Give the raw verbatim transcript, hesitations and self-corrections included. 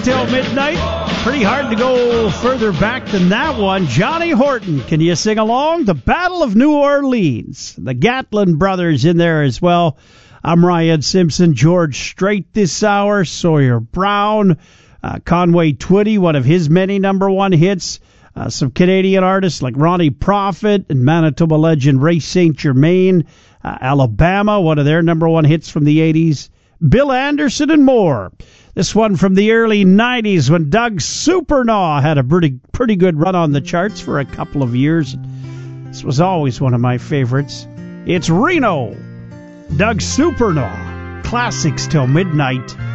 Till Midnight. Pretty hard to go further back than that one. Johnny Horton, can you sing along? The Battle of New Orleans. The Gatlin brothers in there as well. I'm Ryan Simpson. George Strait this hour. Sawyer Brown. Uh, Conway Twitty, one of his many number one hits. Uh, some Canadian artists like Ronnie Prophet and Manitoba legend Ray Saint Germain. Uh, Alabama, one of their number one hits from the eighties. Bill Anderson and more. This one from the early nineties when Doug Supernaw had a pretty pretty good run on the charts for a couple of years. This was always one of my favorites. It's Reno. Doug Supernaw. Classics till midnight.